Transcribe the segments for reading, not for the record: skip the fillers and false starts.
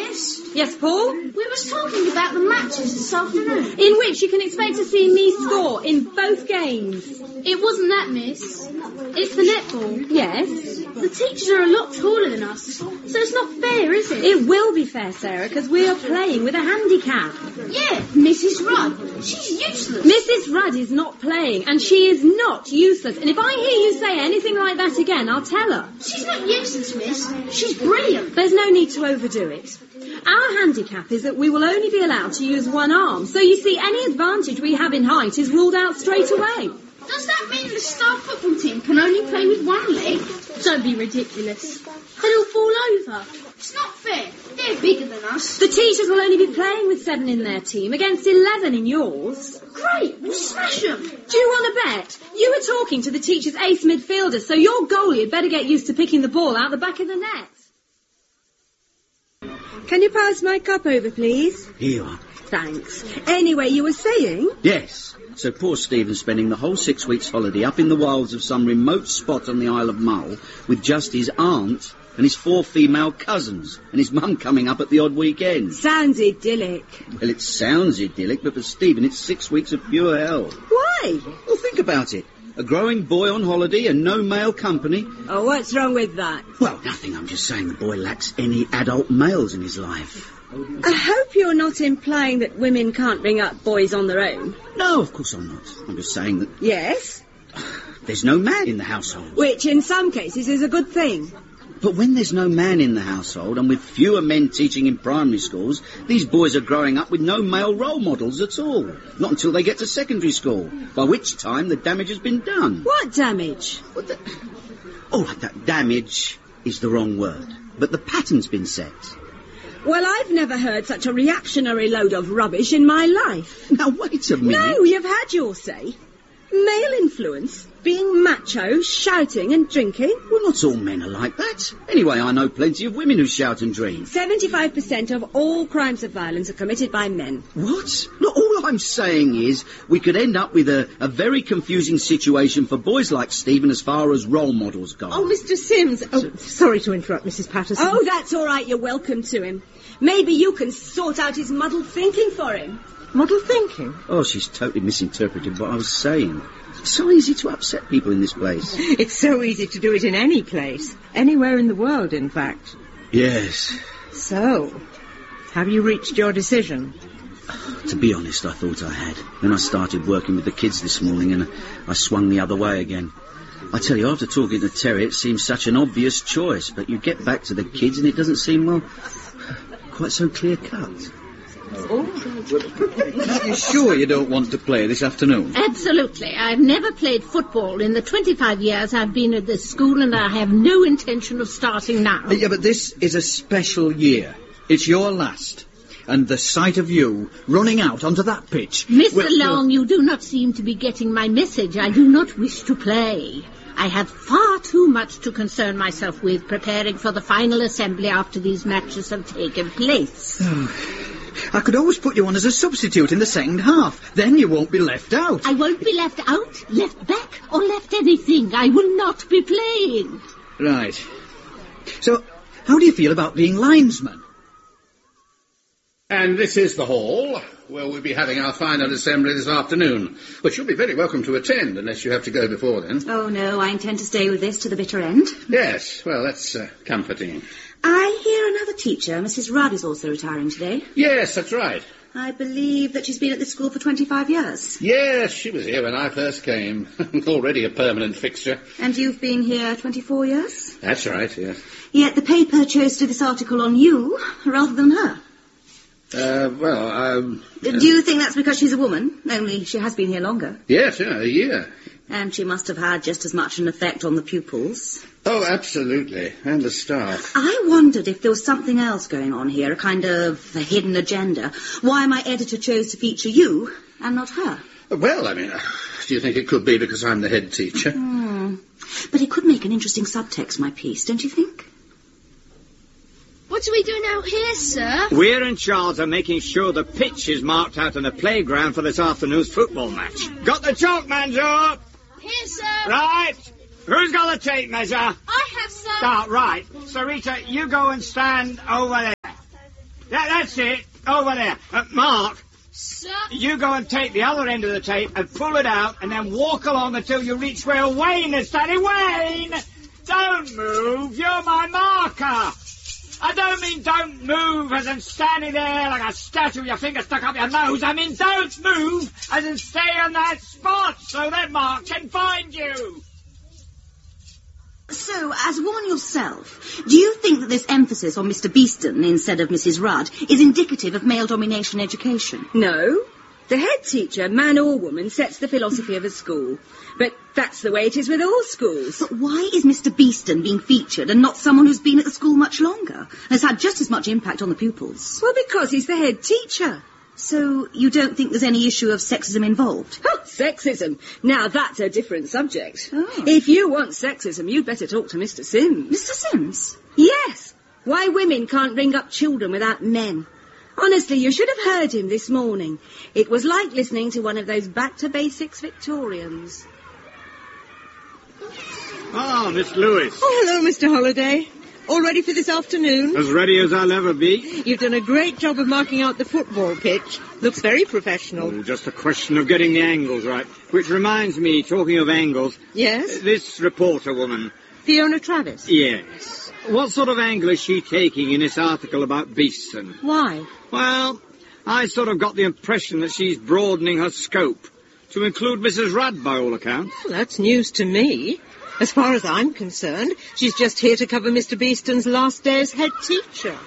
Miss. Yes, Paul? We was talking about the matches this afternoon. In which you can expect to see me score in both games. It wasn't that, Miss. It's the netball. Yes? The teachers are a lot taller than us, so it's not fair, is it? It will be fair, Sarah, because we are playing with a handicap. Yeah, Mrs. Rudd. She's useless. Mrs. Rudd is not playing, and she is not useless. And if I hear you say anything like that again, I'll tell her. She's not useless, Miss. She's brilliant. There's no need to overdo it. Our handicap is that we will only be allowed to use one arm. So you see, any advantage we have in height is ruled out straight away. Does that mean the star football team can only play with one leg? Don't be ridiculous. They'll fall over. It's not fair. They're bigger than us. The teachers will only be playing with 7 in their team against 11 in yours. Great, we'll smash them. Do you want to bet? You were talking to the teacher's ace midfielders, so your goalie had better get used to picking the ball out the back of the net. Can you pass my cup over, please? Here you are. Thanks. Anyway, you were saying? Yes. So poor Stephen's spending the whole 6 weeks holiday up in the wilds of some remote spot on the Isle of Mull with just his aunt and his 4 female cousins and his mum coming up at the odd weekend. Sounds idyllic. Well, it sounds idyllic, but for Stephen it's 6 weeks of pure hell. Why? Well, think about it. A growing boy on holiday and no male company. Oh, what's wrong with that? Well, nothing. I'm just saying the boy lacks any adult males in his life. I hope you're not implying that women can't bring up boys on their own. No, of course I'm not. I'm just saying that Yes? there's no man in the household. Which in some cases is a good thing. But when there's no man in the household and with fewer men teaching in primary schools, these boys are growing up with no male role models at all. Not until they get to secondary school, by which time the damage has been done. What damage? All right, that damage is the wrong word, but the pattern's been set. Well, I've never heard such a reactionary load of rubbish in my life. Now, wait a minute. No, you've had your say. Male influence, being macho, shouting and drinking. Well, not all men are like that. Anyway, I know plenty of women who shout and drink. 75% of all crimes of violence are committed by men. What? No, all I'm saying is we could end up with a very confusing situation for boys like Stephen as far as role models go. Oh, Mr. Sims. Oh, sorry to interrupt, Mrs. Patterson. Oh, that's all right. You're welcome to him. Maybe you can sort out his muddled thinking for him. Model thinking? Oh, she's totally misinterpreted what I was saying. It's so easy to upset people in this place. It's so easy to do it in any place. Anywhere in the world, in fact. Yes. So, have you reached your decision? To be honest, I thought I had. Then I started working with the kids this morning and I swung the other way again. I tell you, after talking to Terry, it seems such an obvious choice, but you get back to the kids and it doesn't seem, well, quite so clear-cut. You're sure you don't want to play this afternoon? Absolutely. I've never played football in the 25 years I've been at this school, and I have no intention of starting now. Yeah, but this is a special year. It's your last. And the sight of you running out onto that pitch... Mr. Long, you do not seem to be getting my message. I do not wish to play. I have far too much to concern myself with preparing for the final assembly after these matches have taken place. I could always put you on as a substitute in the second half. Then you won't be left out. I won't be left out, left back, or left anything. I will not be playing. Right. So, how do you feel about being linesman? And this is the hall, where we'll be having our final assembly this afternoon, which you'll be very welcome to attend, unless you have to go before then. Oh, no, I intend to stay with this to the bitter end. Yes, well, that's comforting. I hear another teacher, Mrs. Rudd, is also retiring today. Yes, that's right. I believe that she's been at this school for 25 years. Yes, she was here when I first came. Already a permanent fixture. And you've been here 24 years? That's right, yes. Yet the paper chose to do this article on you rather than her. Do you think that's because she's a woman? Only she has been here longer. Yes, yeah, a year. And she must have had just as much an effect on the pupils. Oh, absolutely. And the staff. I wondered if there was something else going on here, a kind of a hidden agenda. Why my editor chose to feature you and not her. Well, I mean, do you think it could be because I'm the head teacher? But it could make an interesting subtext, my piece, don't you think? What are we doing out here, sir? We're in charge of making sure the pitch is marked out on the playground for this afternoon's football match. Got the chalk, Manzo? Here, sir. Right. Who's got the tape measure? I have, sir. Right. Sarita, you go and stand over there. That's it. Over there. Mark, Sir? you go and take the other end of the tape and pull it out and then walk along until you reach where Wayne is standing. Wayne! Don't move. You're my marker. I don't mean don't move as in standing there like a statue with your finger stuck up your nose. I mean don't move as in stay on that spot so that Mark can find you. So, as a woman yourself, do you think that this emphasis on Mr. Beeston instead of Mrs. Rudd is indicative of male domination education? No. The head teacher, man or woman, sets the philosophy of a school. But that's the way it is with all schools. But why is Mr. Beeston being featured and not someone who's been at the school much longer and has had just as much impact on the pupils? Well, because he's the head teacher. So, you don't think there's any issue of sexism involved? Oh, sexism. Now, that's a different subject. Oh. If you want sexism, you'd better talk to Mr. Sims. Mr. Sims? Yes. Why women can't bring up children without men. Honestly, you should have heard him this morning. It was like listening to one of those back-to-basics Victorians. Ah, Miss Lewis. Oh, hello, Mr. Holliday. All ready for this afternoon? As ready as I'll ever be. You've done a great job of marking out the football pitch. Looks very professional. Oh, just a question of getting the angles right. Which reminds me, talking of angles... Yes? This reporter woman... Fiona Travis? Yes. What sort of angle is she taking in this article about Beeston? Why? Well, I sort of got the impression that she's broadening her scope to include Mrs. Rudd, by all accounts. Well, that's news to me. As far as I'm concerned, she's just here to cover Mr. Beeston's last day as head teacher.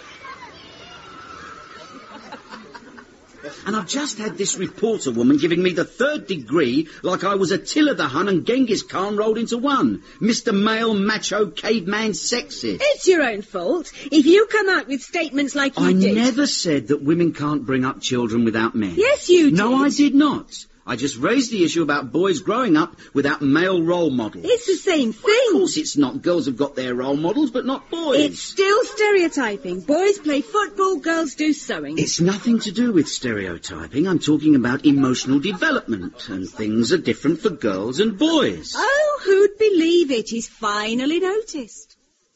And I've just had this reporter woman giving me the 3rd degree like I was Attila the Hun and Genghis Khan rolled into one. Mr. Male, Macho, Caveman, Sexist. It's your own fault. If you come out with statements like you I did... never said that women can't bring up children without men. Yes, you did. No, I did not. I just raised the issue about boys growing up without male role models. It's the same thing. Of course it's not. Girls have got their role models, but not boys. It's still stereotyping. Boys play football, girls do sewing. It's nothing to do with stereotyping. I'm talking about emotional development, and things are different for girls and boys. Oh, who'd believe it? He's finally noticed.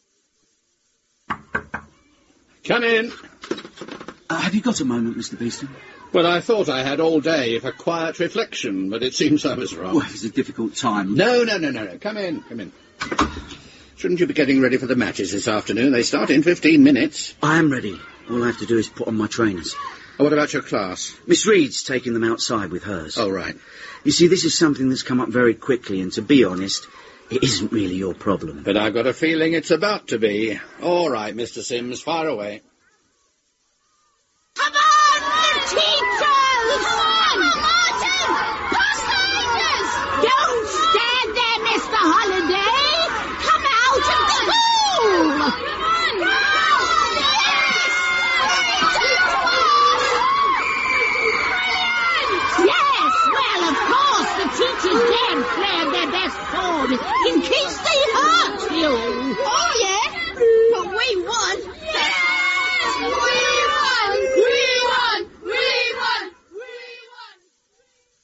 Come in. Have you got a moment, Mr. Beeston? Well, I thought I had all day for quiet reflection, but it seems I was wrong. Well, it's a difficult time. No. Come in. Shouldn't you be getting ready for the matches this afternoon? They start in 15 minutes. I am ready. All I have to do is put on my trainers. Oh, what about your class? Miss Reed's taking them outside with hers. Oh, right. You see, this is something that's come up very quickly, and to be honest, it isn't really your problem. But I've got a feeling it's about to be. All right, Mr. Sims, fire away. Come on, the teachers! Come on, Martin!